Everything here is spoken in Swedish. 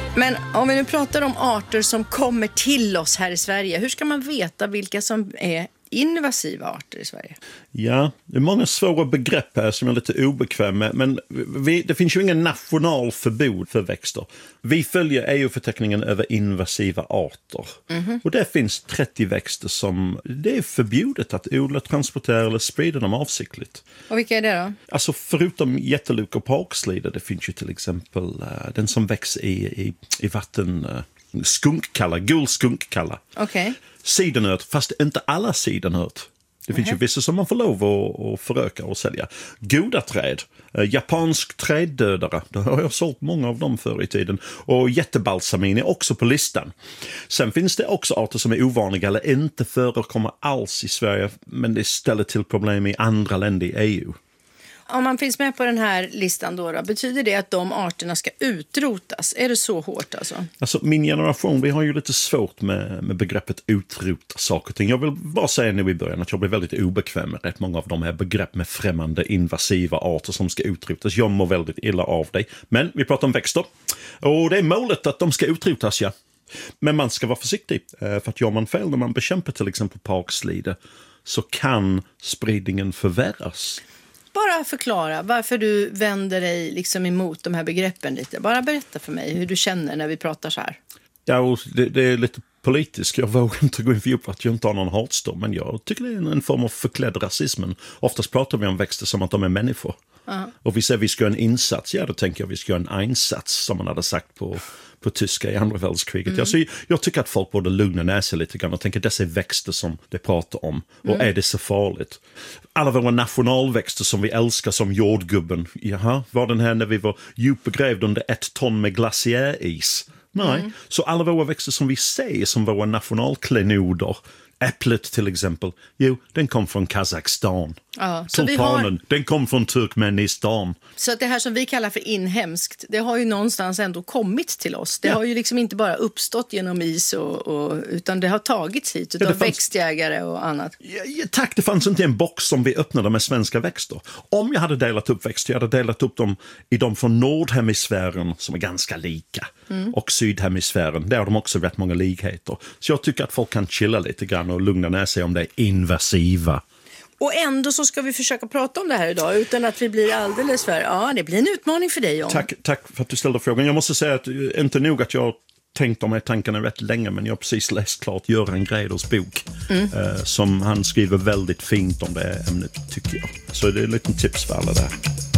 Men om vi nu pratar om arter som kommer till oss här i Sverige, hur ska man veta vilka som är invasiva arter i Sverige? Ja, det är många svåra begrepp här som jag är lite obekväm med, men det finns ju ingen national förbud för växter. Vi följer EU-förteckningen över invasiva arter. Och där finns 30 växter som det är förbjudet att odla, transportera eller sprida dem avsiktligt. Och vilka är det då? Alltså förutom jätteluk och parkslide, det finns ju till exempel den som växer i vatten, skunkkalla, gul skunkkalla. Okej. Sidenört, fast inte alla sidenört. Det finns ju vissa som man får lov att föröka och sälja. Goda träd, japansk träddödare, det har jag sålt många av dem förr i tiden. Och jättebalsamin är också på listan. Sen finns det också arter som är ovanliga eller inte förekommer alls i Sverige, men det ställer till problem i andra länder i EU. Om man finns med på den här listan då, betyder det att de arterna ska utrotas? Är det så hårt alltså? Alltså min generation, vi har ju lite svårt med begreppet utrota saker och ting. Jag vill bara säga nu i början att jag blir väldigt obekväm med rätt många av de här begrepp med främmande invasiva arter som ska utrotas. Jag mår väldigt illa av det. Men vi pratar om växter. Och det är målet att de ska utrotas, ja. Men man ska vara försiktig. För att gör man fel när man bekämpar till exempel parkslide så kan spridningen förvärras. Bara förklara varför du vänder dig liksom emot de här begreppen lite. Bara berätta för mig hur du känner när vi pratar så här. Ja, och det är lite politiskt. Jag vågar inte gå in för djupt att jag inte har någon hatstorm. Men jag tycker det är en form av förklädd rasismen. Oftast pratar vi om växter som att de är människor. Och vi säger att vi ska göra en insats. Ja, då tänker jag att vi ska göra en einsats som man hade sagt på tyska i andra världskriget. Jag tycker att folk borde lugna ner sig lite grann och tänka att dessa är växter som det pratar om. Och är det så farligt? Alla våra nationalväxter som vi älskar som jordgubben. Jaha, var den här när vi var djupgrävda under 1 ton med glaciäris? Nej, så alla våra växter som vi ser som våra nationalklenoder, äpplet till exempel, den kom från Kazakstan. Ja, så tulpanen, den kom från Turkmenistan. Så att det här som vi kallar för inhemskt, det har ju någonstans ändå kommit till oss. Det har ju liksom inte bara uppstått genom is utan det har tagits hit utav växtjägare och annat. Ja, tack, det fanns inte en box som vi öppnade med svenska växter. Om jag hade delat upp växter, jag hade delat upp dem i de från nordhemisfären som är ganska lika. Och sydhemisfären, där har de också rätt många likheter. Så jag tycker att folk kan chilla lite grann och lugna ner sig om det är invasiva. Och ändå så ska vi försöka prata om det här idag utan att vi blir alldeles för... Ja, det blir en utmaning för dig, John. Tack för att du ställde frågan. Jag måste säga att inte nog att jag tänkt om de här tankarna rätt länge, men jag har precis läst klart Göran Greiders bok som han skriver väldigt fint om det ämnet, tycker jag. Så det är en liten tips för alla där.